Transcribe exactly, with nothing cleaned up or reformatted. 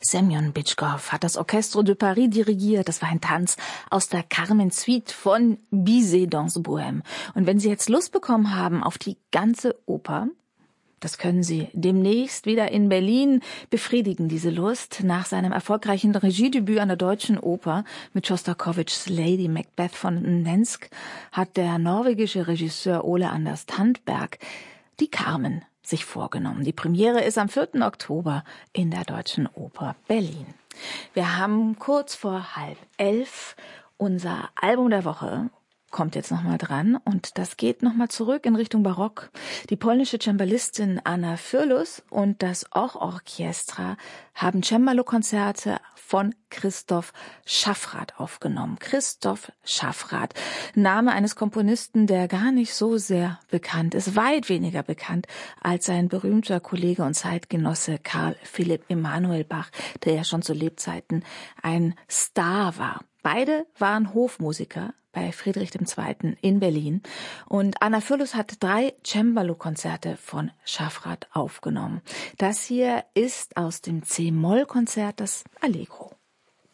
Semyon Bitschkow hat das Orchestre de Paris dirigiert. Das war ein Tanz aus der Carmen Suite von Bizet dans Bohème. Und wenn Sie jetzt Lust bekommen haben auf die ganze Oper, das können Sie demnächst wieder in Berlin befriedigen, diese Lust. Nach seinem erfolgreichen Regiedebüt an der Deutschen Oper mit Schostakowitschs Lady Macbeth von Nensk hat der norwegische Regisseur Ole Anders Tandberg die Carmen sich vorgenommen. Die Premiere ist am vierten Oktober in der Deutschen Oper Berlin. Wir haben kurz vor halb elf unser Album der Woche. Kommt jetzt nochmal dran und das geht nochmal zurück in Richtung Barock. Die polnische Cembalistin Anna Fürlus und das Och Orchestra haben Cembalo-Konzerte von Christoph Schaffrath aufgenommen. Christoph Schaffrath, Name eines Komponisten, der gar nicht so sehr bekannt ist, weit weniger bekannt als sein berühmter Kollege und Zeitgenosse Karl Philipp Emanuel Bach, der ja schon zu Lebzeiten ein Star war. Beide waren Hofmusiker bei Friedrich der Zweite. In Berlin. Und Anna Fürlus hat drei Cembalo-Konzerte von Schaffrath aufgenommen. Das hier ist aus dem C-Moll-Konzert, das Allegro.